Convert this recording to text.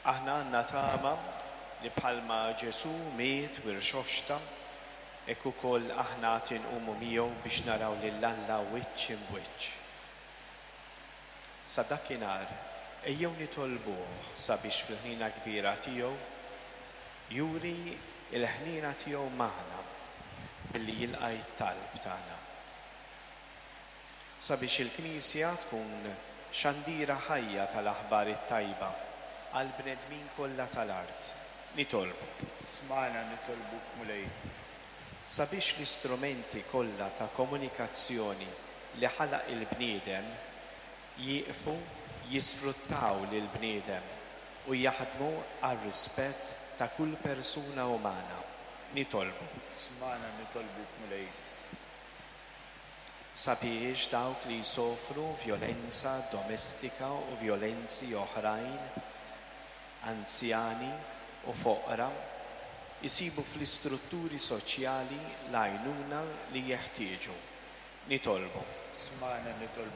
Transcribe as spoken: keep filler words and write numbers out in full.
Aħna għandna tama li bħalma Ġesu miet u rxoxta, hekk ukoll aħna tinqumu miegħu biex naraw lil Alla wiċċ imwiċċ. Sa dakinhar ejjew nitolbuh sabiex fil-ħnina kbira tiegħu juri il-ħnina tiegħu magħna billi jilqa' t-talb tagħna. Sabiex il-Knisja tkun xandira ħajja tal-aħbar it-tajba għal bnedmin kollha tal-art. Nitolbu. Smana nitolbuk mulej. Sabiex l-istrumenti kollha ta' komunikazzjoni li ħalaq il-bniedem jieqfu jisfruttaw lil bniedem u jaħdmu għal rispett ta' kull persuna umana. Nitolbu. Smana nitolbuk mulej. Sabiex dawk li jsofru violenza domestika u violenzi oħrajn, anzjani u foqra, jisibu fl-istrutturi soċjali l-għajnuna li jeħtieġu. Nitolbu. Smana nitolbuk